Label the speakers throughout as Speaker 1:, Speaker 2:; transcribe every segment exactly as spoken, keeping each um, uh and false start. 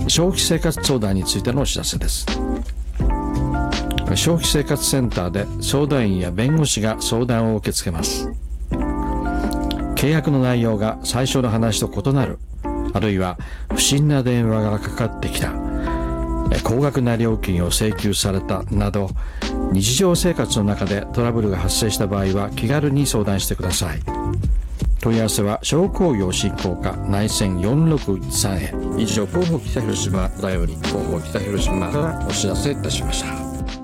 Speaker 1: 消費生活相談についてのお知らせです。消費生活センターで相談員や弁護士が相談を受け付けます。契約の内容が最初の話と異なる、あるいは不審な電話がかかってきた、高額な料金を請求されたなど、日常生活の中でトラブルが発生した場合は気軽に相談してください。問い合わせは商工業振興課内線よんろくいちさんへ。以上、広報北広島だより広報北広島からお知らせいたしました。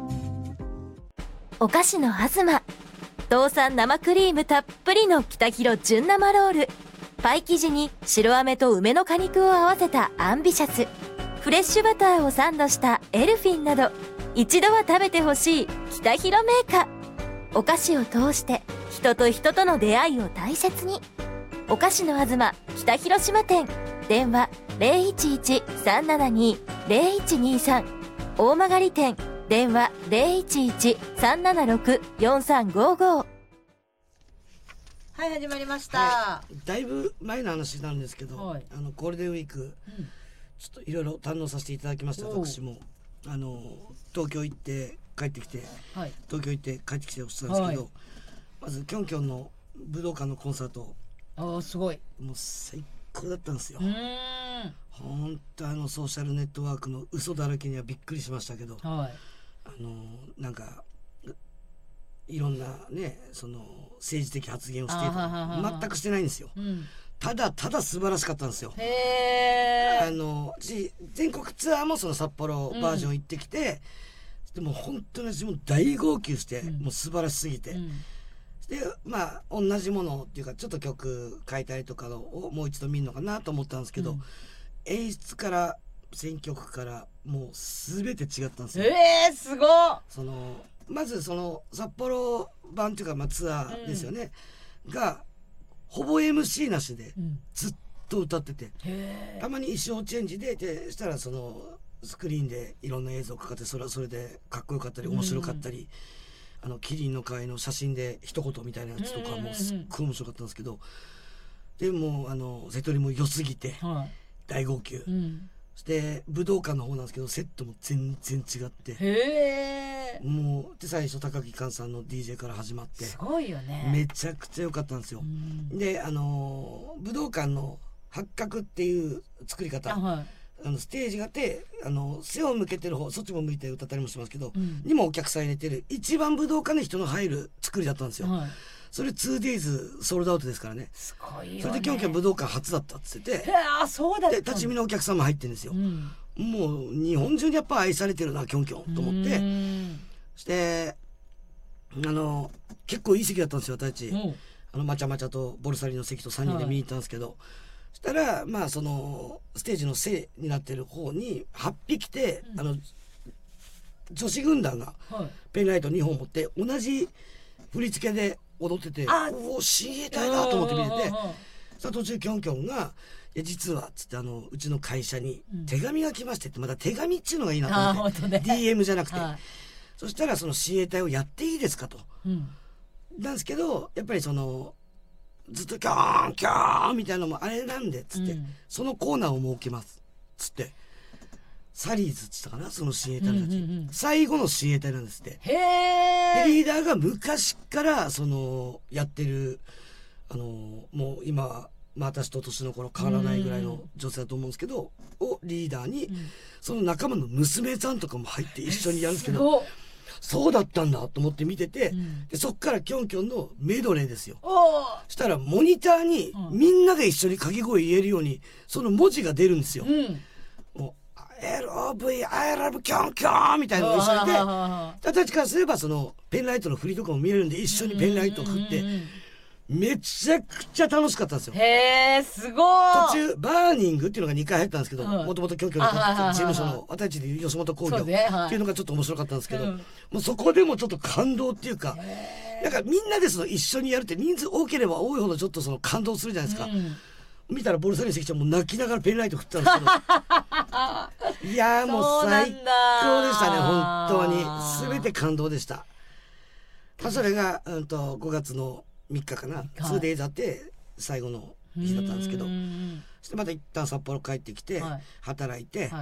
Speaker 2: お菓子のあずま、道産生クリームたっぷりの北広純生ロール、パイ生地に白飴と梅の果肉を合わせたアンビシャス、フレッシュバターをサンドしたエルフィンなど、一度は食べてほしい北広メーカー。お菓子を通して人と人との出会いを大切に。お菓子のあずま北広島店、電話 ゼロいちいち さんななに ゼロいちにさん、大曲店、電話 ゼロいちいち さんななろく よんさんごご。
Speaker 3: はい、始まりました、
Speaker 4: はい、だいぶ前の話なんですけど、
Speaker 3: はい、
Speaker 4: あのゴールデンウィーク、うん、ちょっといろいろ堪能させていただきました。私もあの東京行って帰ってきて、はい、東京行って帰ってきておっしゃったんですけど、はい、まずキョンキョンの武道館のコンサート、
Speaker 3: あ、すごい、
Speaker 4: もう最高だったんですよ。本当、あのソーシャルネットワークの嘘だらけにはびっくりしましたけど、はい、あのなんかいろんなね、その政治的発言をしていた、全くしてないんですよ、うん、ただただ素晴らしかったんですよ。へー、あの全国ツアーもその札幌バージョン行ってきて、うん、でも本当に私も大号泣して、うん、もう素晴らしすぎて、うん、でまあ同じものっていうかちょっと曲変えたりとかをもう一度見るのかなと思ったんですけど、うん、演出から選曲からもう全て違ったんですよ。
Speaker 3: えー、すごっ。
Speaker 4: そのまずその札幌版っていうか、まあ、ツアーですよね、うん、がほぼ エムシー なしでずっと歌ってて、うん、たまに衣装チェンジで、でしたらそのスクリーンでいろんな映像かかって、それはそれでかっこよかったり面白かったり、うん、あのキリンの会の写真で一言みたいなやつとかもすっごい面白かったんですけど、でもあの瀬戸りも良すぎて大号泣、うん、そして武道館の方なんですけどセットも全然違って、へー、もうで最初高木寛さんの ディージェー から始まって
Speaker 3: すごいよね、
Speaker 4: めちゃくちゃ良かったんですよ、うん、であの武道館の八角っていう作り方、あ、はい、あのステージがあってあの背を向けてる方、そっちも向いて歌ったりもしますけど、うん、にもお客さん入れてる一番武道館で人の入る作りだったんですよ、はい、それ ツーデイズ ソールドアウトですからね。
Speaker 3: すごいよね。
Speaker 4: それでキョンキョン武道館初だったっつってて、
Speaker 3: あ、そうだった。で
Speaker 4: 立ち見のお客さんも入ってるんですよ、うん、もう日本中にやっぱ愛されてるなキョンキョンと思って、そしてあの結構いい席だったんですよ私たち、うん、あのまちゃまちゃとボルサリの席とさんにんで見に行ったんですけど、はい、そしたらまあそのステージの背になってる方にはっぴきて、うん、あの女子軍団がペンライトにほん持って同じ振り付けで踊ってて、おお親衛隊だと思って見てて、さあ途中キョンキョンが「いや実は」っつってあのうちの会社に手紙が来ましてって、また手紙っていうのがいいなと思って、ね、ディーエム じゃなくて、はい、そしたらその親衛隊をやっていいですかと、うん、なんですけどやっぱりそのずっとキョーンキョーンみたいなのもあれなんでっつって、うん、そのコーナーを設けますっつって。サリーズって言ったかな、その親衛隊たち、うんうんうん、最後の親衛隊なんですって。へー。リーダーが昔からそのやってるあのもう今、まあ、私と年の頃変わらないぐらいの女性だと思うんですけど、うん、をリーダーに、うん、その仲間の娘さんとかも入って一緒にやるんですけど、そうだったんだと思って見てて、うん、でそっからキョンキョンのメドレーですよ。したらモニターにみんなが一緒に掛け声言えるようにその文字が出るんですよ、うん、もうエルオーブイ I love キョンキョンみたいなのが一緒にで、私たちからすればそのペンライトの振りとかも見れるんで一緒にペンライトを振ってめちゃくちゃ楽しかったんですよ。
Speaker 3: へー、すご
Speaker 4: い。途中バーニングっていうのがにかい入ったんですけど、もともとキョンキョンの事務所の私たちでいう吉本興業っていうのがちょっと面白かったんですけど、もうそこでもちょっと感動っていうか、なんかみんなでその一緒にやるって人数多ければ多いほどちょっとその感動するじゃないですか、うん、見たらボルサリー関ちゃんも泣きながらペンライト振ってたんですけどいやーもう最高でしたね、本当に全て感動でした。まあ、それが、うん、とごがつのみっかかな、はい、ツーデイズあって最後の日だったんですけど、そしてまた一旦札幌帰ってきて、はい、働いて、はい